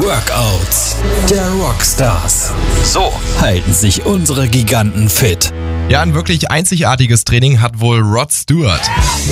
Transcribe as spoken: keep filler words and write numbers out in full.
Workouts der Rockstars. So halten sich unsere Giganten fit. Ja, ein wirklich einzigartiges Training hat wohl Rod Stewart.